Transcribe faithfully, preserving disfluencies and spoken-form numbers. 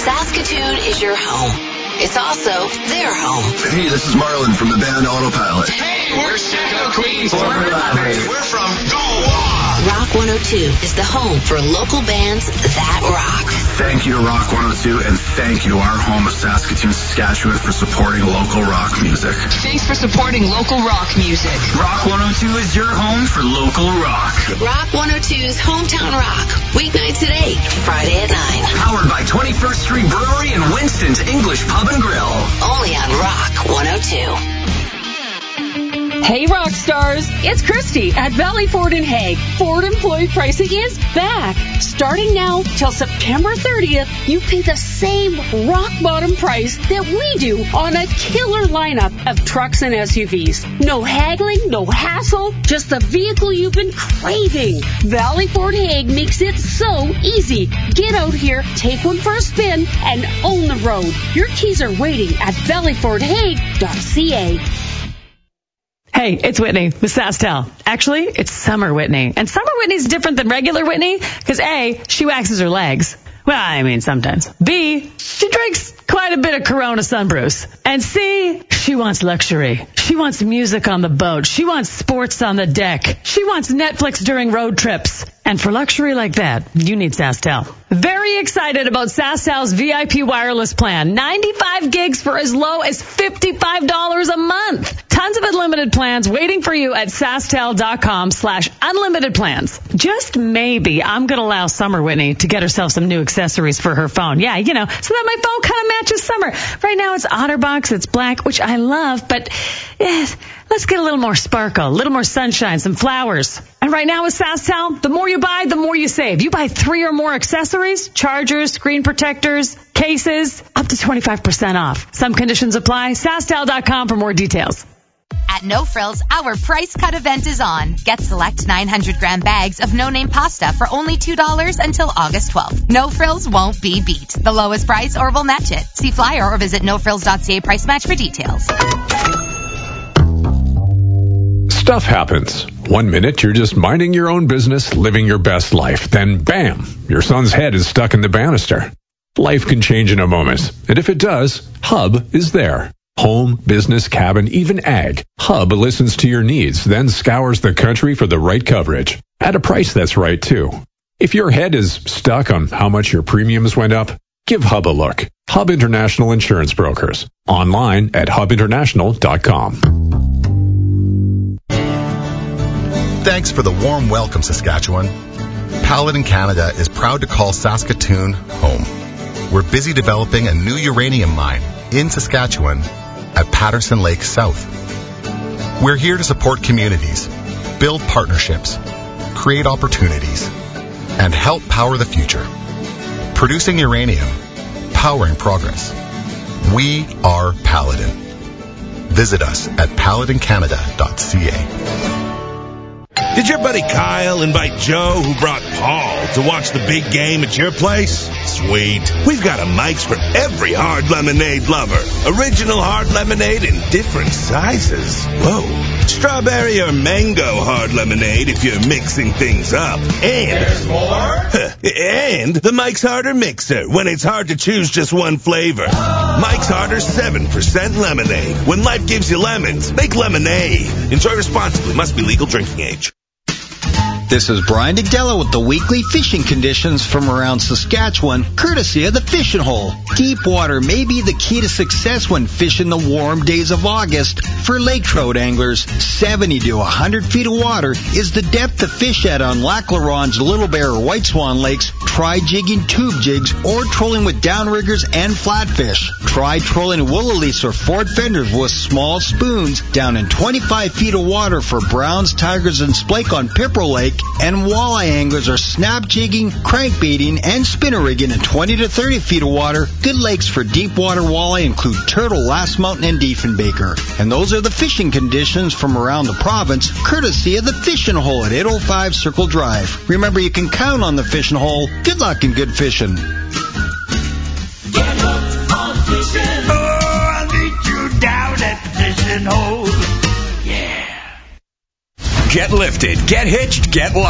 Saskatoon is your home. It's also their home. Hey, this is Marlon from the band Autopilot. Hey, we're Chicago Queens. We're, we're from Goa. Rock one oh two is the home for local bands that rock. Thank you to Rock one oh two, and thank you to our home of Saskatoon, Saskatchewan, for supporting local rock music. Thanks for supporting local rock music. Rock one oh two is your home for local rock. Rock one oh two's Hometown Rock. Weeknights at eight, Friday at nine. Powered by twenty-first Street Brewery and Winston's English Pub and Grill. Only on Rock one oh two. Hey, rock stars, it's Christy at Valley Ford in Hague. Ford employee pricing is back. Starting now till September thirtieth, you pay the same rock bottom price that we do on a killer lineup of trucks and S U Vs. No haggling, no hassle, just the vehicle you've been craving. Valley Ford Hague makes it so easy. Get out here, take one for a spin, and own the road. Your keys are waiting at valley ford hague dot c a. Hey, it's Whitney with SaskTel. Actually, it's Summer Whitney. And Summer Whitney's different than regular Whitney because A, she waxes her legs. Well, I mean, sometimes. B, she drinks quite a bit of Corona Sunbrews. And C, she wants luxury. She wants music on the boat. She wants sports on the deck. She wants Netflix during road trips. And for luxury like that, you need SaskTel. Very excited about SaskTel's V I P wireless plan. ninety-five gigs for as low as fifty-five dollars a month. Tons of unlimited plans waiting for you at sasktel.com slash unlimited plans. Just maybe I'm going to allow Summer Whitney to get herself some new accessories for her phone. Yeah, you know, so that my phone kind of matches Summer. Right now it's OtterBox, it's black, which I love, but yes, let's get a little more sparkle, a little more sunshine, some flowers. And right now with SaskTel, the more you buy, the more you save. You buy three or more accessories, chargers, screen protectors, cases, up to twenty-five percent off. Some conditions apply. sasktel dot com for more details. At No Frills, our price cut event is on. Get select nine hundred gram bags of no-name pasta for only two dollars until August twelfth. No Frills won't be beat. The lowest price or we'll match it. See flyer or visit no frills dot c a price match for details. Stuff happens. One minute you're just minding your own business, living your best life. Then bam, your son's head is stuck in the banister. Life can change in a moment. And if it does, Hub is there. Home, business, cabin, even ag. Hub listens to your needs, then scours the country for the right coverage. At a price that's right, too. If your head is stuck on how much your premiums went up, give Hub a look. Hub International Insurance Brokers. Online at hub international dot com. Thanks for the warm welcome, Saskatchewan. Paladin Canada is proud to call Saskatoon home. We're busy developing a new uranium mine in Saskatchewan at Patterson Lake South. We're here to support communities, build partnerships, create opportunities, and help power the future. Producing uranium, powering progress. We are Paladin. Visit us at paladin canada dot c a. Did your buddy Kyle invite Joe, who brought Paul, to watch the big game at your place? Sweet. We've got a Mike's for every hard lemonade lover. Original hard lemonade in different sizes. Whoa. Strawberry or mango hard lemonade if you're mixing things up. And there's more? And the Mike's Harder Mixer when it's hard to choose just one flavor. Mike's Harder seven percent lemonade. When life gives you lemons, make lemonade. Enjoy responsibly. Must be legal drinking age. This is Brian Degdella with the weekly fishing conditions from around Saskatchewan, courtesy of the Fishing Hole. Deep water may be the key to success when fishing the warm days of August. For lake trout anglers, seventy to one hundred feet of water is the depth to fish at on Lac La Ronge, Little Bear, or White Swan Lakes. Try jigging tube jigs or trolling with downriggers and flatfish. Try trolling willow-leafs or Ford fenders with small spoons down in twenty-five feet of water for browns, tigers, and splake on Pipperel Lake. And walleye anglers are snap jigging, crankbaiting, and spinner rigging in twenty to thirty feet of water. Good lakes for deep water walleye include Turtle, Last Mountain, and Diefenbaker. And those are the fishing conditions from around the province, courtesy of the Fishing Hole at eight oh five Circle Drive. Remember, you can count on the Fishing Hole. Good luck and good fishing. Get hooked on fishing. Oh, I'll meet you down at the Fishing Hole. Yeah. Get lifted, get hitched, get lost.